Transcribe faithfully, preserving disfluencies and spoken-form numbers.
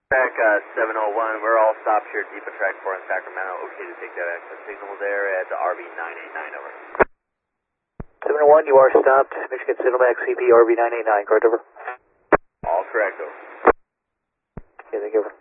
Track uh, seven oh one, we're all stopped here at Depot Track four in Sacramento. Okay to take that access signal there at R B nine eight nine, over. seven oh one, you are stopped. Michigan Cinemax C P R B nine eight nine, correct, over? All correct, over. Okay, thank you, over.